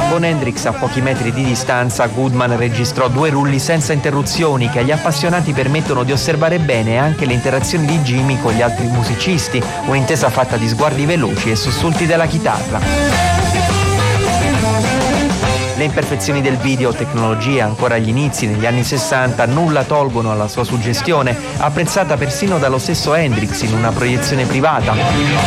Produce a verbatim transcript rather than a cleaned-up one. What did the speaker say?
Con Hendrix a pochi metri di distanza, Goodman registrò due rulli senza interruzioni che agli appassionati permettono di osservare bene anche le interazioni di Jimmy con gli altri musicisti, un'intesa fatta di sguardi veloci e sussulti della chitarra. Le imperfezioni del video, tecnologia ancora agli inizi negli anni sessanta, nulla tolgono alla sua suggestione, apprezzata persino dallo stesso Hendrix in una proiezione privata.